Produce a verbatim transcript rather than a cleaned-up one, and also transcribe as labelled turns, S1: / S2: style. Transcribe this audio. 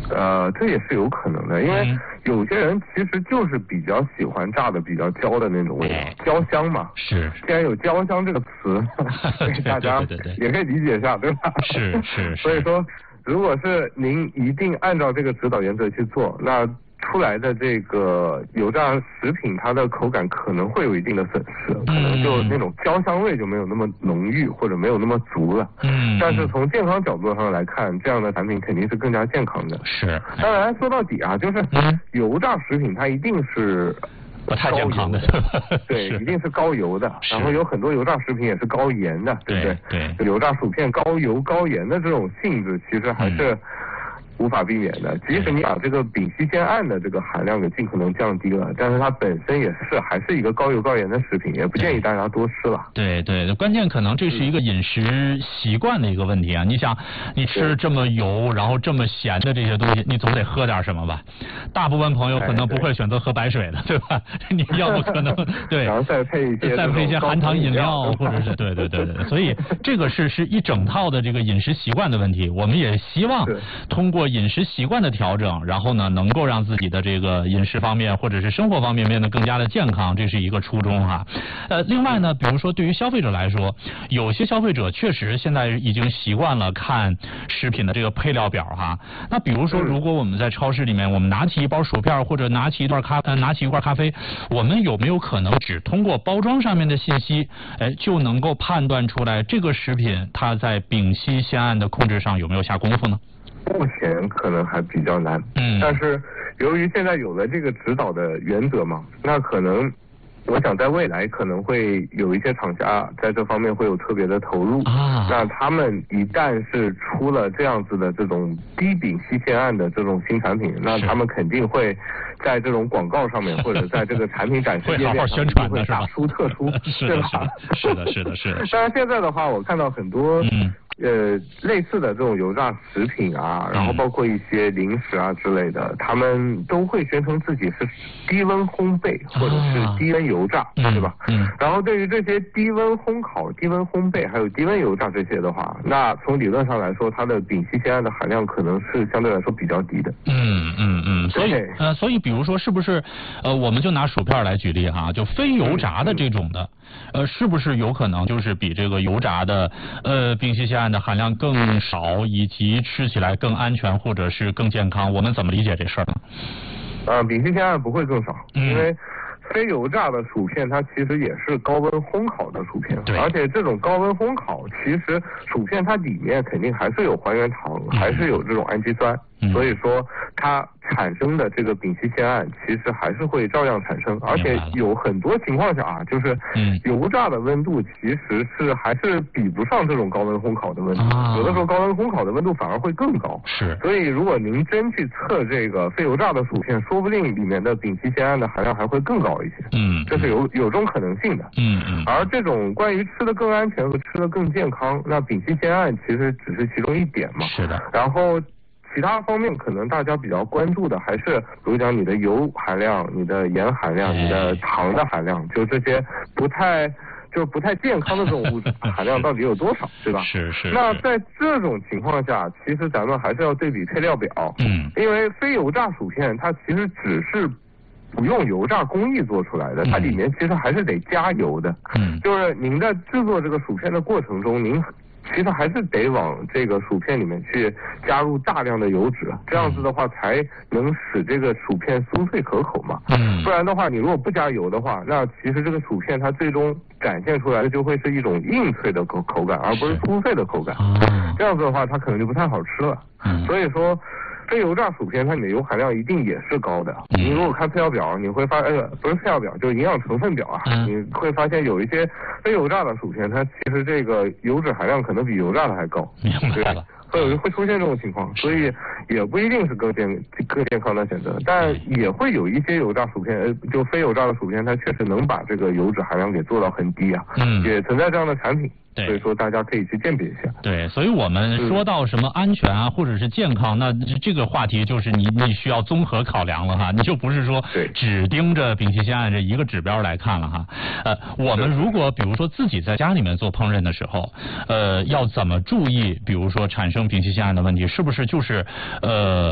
S1: 呃，这也是有可能的，因为有些人其实就是比较喜欢炸的比较焦的那种味道，哎、焦香嘛。
S2: 是。
S1: 既然有焦香这个词，所以大家也可以理解一下，对吧？
S2: 是是是。
S1: 所以说，如果是您一定按照这个指导原则去做，那出来的这个油炸食品，它的口感可能会有一定的损失，可能就那种焦香味就没有那么浓郁，或者没有那么足了。嗯。但是从健康角度上来看，这样的产品肯定是更加健康的。
S2: 是。
S1: 当然说到底啊，就是油炸食品它一定是
S2: 不太健康的，
S1: 对，一定是高油的。然后有很多油炸食品也是高盐的，对不对？
S2: 对。对
S1: 油炸薯片高油高盐的这种性质，其实还是。嗯无法避免的，即使你把这个丙烯酰胺的这个含量给尽可能降低了，但是它本身也是还是一个高油高盐的食品，也不建议大家多吃了。
S2: 对对，关键可能这是一个饮食习惯的一个问题啊！你想，你吃这么油，然后这么咸的这些东西，你总得喝点什么吧？大部分朋友可能不会选择喝白水的，对吧？你要不可能对，
S1: 然后再配一些
S2: 再配一些含糖饮料，或者是对对对对，所以这个是是一整套的这个饮食习惯的问题。我们也希望通过饮食习惯的调整，然后呢，能够让自己的这个饮食方面或者是生活方面变得更加的健康，这是一个初衷哈。呃，另外呢，比如说对于消费者来说，有些消费者确实现在已经习惯了看食品的这个配料表哈。那比如说，如果我们在超市里面，我们拿起一包薯片或者拿起一段咖呃拿起一罐咖啡，我们有没有可能只通过包装上面的信息，哎，就能够判断出来这个食品它在丙烯酰胺的控制上有没有下功夫呢？
S1: 目前可能还比较难，
S2: 嗯，
S1: 但是由于现在有了这个指导的原则嘛，那可能我想在未来可能会有一些厂家在这方面会有特别的投入啊。那他们一旦是出了这样子的这种低丙烯酰胺的这种新产品，那他们肯定会在这种广告上面或者在这个产品展示页面上会大书特书，
S2: 对吧？是的，是的，是的。
S1: 当然现在的话，我看到很多嗯。呃，类似的这种油炸食品啊，然后包括一些零食啊之类的，他们都会宣称自己是低温烘焙或者是低温油炸，啊、对吧？嗯。然后对于这些低温烘烤、低温烘焙还有低温油炸这些的话，那从理论上来说，它的丙烯酰胺的含量可能是相对来说比较低的。
S2: 嗯嗯嗯。所以呃，所以比如说，是不是呃，我们就拿薯片来举例哈，就非油炸的这种的。嗯呃，是不是有可能就是比这个油炸的呃丙烯酰胺的含量更少，以及吃起来更安全或者是更健康？我们怎么理解这事儿呢？
S1: 呃，丙烯酰胺不会更少，嗯、因为非油炸的薯片它其实也是高温烘烤的薯片，而且这种高温烘烤，其实薯片它里面肯定还是有还原糖，嗯、还是有这种氨基酸，嗯、所以说它产生的这个丙烯酰胺其实还是会照样产生，而且有很多情况下啊，就是油炸的温度其实是还是比不上这种高温烘烤的温度，啊、有的时候高温烘烤的温度反而会更高。
S2: 是，
S1: 所以如果您真去测这个非油炸的薯片，说不定里面的丙烯酰胺的含量还会更高一些。
S2: 嗯，
S1: 这是有有这种可能性的。
S2: 嗯嗯。
S1: 而这种关于吃的更安全和吃的更健康，那丙烯酰胺其实只是其中一点嘛。
S2: 是的。
S1: 然后其他方面可能大家比较关注的还是，比如讲你的油含量、你的盐含量、你的糖的含量，就这些不太就不太健康的这种物质含量到底有多少，对吧？
S2: 是是。
S1: 那在这种情况下，其实咱们还是要对比配料表。
S2: 嗯。
S1: 因为非油炸薯片它其实只是不用油炸工艺做出来的，它里面其实还是得加油的。
S2: 嗯。
S1: 就是您在制作这个薯片的过程中，您其实还是得往这个薯片里面去加入大量的油脂，这样子的话才能使这个薯片酥脆可口嘛。
S2: 嗯。
S1: 不然的话，你如果不加油的话，那其实这个薯片它最终展现出来的就会是一种硬脆的口口感，而不是酥脆的口感。
S2: 嗯。
S1: 这样子的话，它可能就不太好吃了。
S2: 嗯。
S1: 所以说，非油炸薯片它里面油含量一定也是高的。嗯、你如果看配料表，你会发呃不是配料表，就是营养成分表啊，
S2: 嗯、
S1: 你会发现有一些非油炸的薯片，它其实这个油脂含量可能比油炸的还高。
S2: 明白了。
S1: 会有会出现这种情况，所以也不一定是更健更健康的选择，但也会有一些油炸薯片，呃，就非油炸的薯片，它确实能把这个油脂含量给做到很低啊。
S2: 嗯。也
S1: 存在这样的产品。
S2: 对，
S1: 所以说大家可以去鉴别一下。
S2: 对，所以我们说到什么安全啊，或者是健康，那这个话题就是你你需要综合考量了哈，你就不是说只盯着丙烯酰胺这一个指标来看了哈。呃，我们如果比如说自己在家里面做烹饪的时候，呃，要怎么注意，比如说产生丙烯酰胺的问题，是不是就是呃